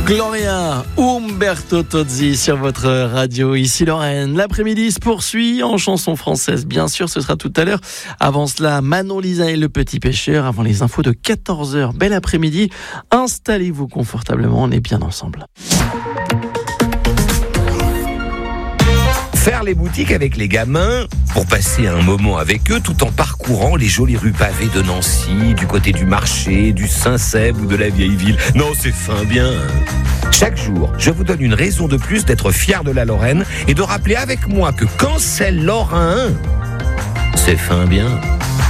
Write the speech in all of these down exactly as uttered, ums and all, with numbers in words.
Gloria, Umberto Tozzi sur votre radio, ici Lorraine. L'après-midi se poursuit en chanson française, bien sûr, ce sera tout à l'heure. Avant cela, Manon Lisa et le Petit Pêcheur, avant les infos de quatorze heures. Bel après-midi, installez-vous confortablement, on est bien ensemble. Faire les boutiques avec les gamins pour passer un moment avec eux tout en parcourant les jolies rues pavées de Nancy, du côté du marché, du Saint-Seb ou de la vieille ville. Non, c'est fin bien. Chaque jour, je vous donne une raison de plus d'être fier de la Lorraine et de rappeler avec moi que quand c'est lorrain, c'est fin bien.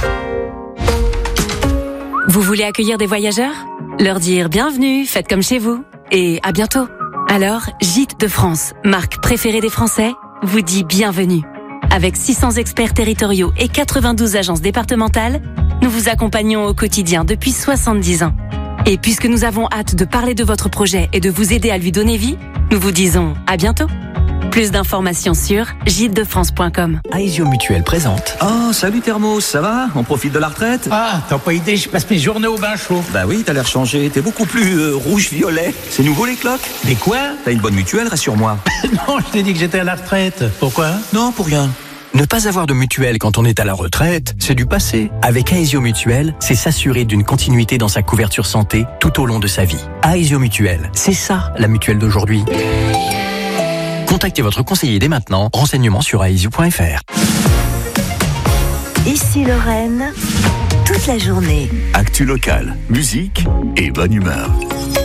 Vous voulez accueillir des voyageurs ? Leur dire bienvenue, faites comme chez vous et à bientôt. Alors, Gîtes de France, marque préférée des Français, vous dit bienvenue. Avec six cents experts territoriaux et quatre-vingt-douze agences départementales, nous vous accompagnons au quotidien depuis soixante-dix ans. Et puisque nous avons hâte de parler de votre projet et de vous aider à lui donner vie, nous vous disons à bientôt. Plus d'informations sur gîtes de france point com. Aesio Mutuelle présente. Oh, salut Thermos, ça va ? On profite de la retraite ? Ah, t'as pas idée, je passe mes journées au bain chaud. Bah oui, t'as l'air changé, t'es beaucoup plus euh, rouge-violet. C'est nouveau les cloques ? Mais quoi ? T'as une bonne mutuelle, rassure-moi. Non, je t'ai dit que j'étais à la retraite. Pourquoi ? Non, pour rien. Ne pas avoir de mutuelle quand on est à la retraite, c'est du passé. Avec Aesio Mutuelle, c'est s'assurer d'une continuité dans sa couverture santé tout au long de sa vie. Aesio Mutuelle, c'est ça la mutuelle d'aujourd'hui. Contactez votre conseiller dès maintenant. Renseignements sur aesio point f r. Ici Lorraine, toute la journée. Actu local, musique et bonne humeur.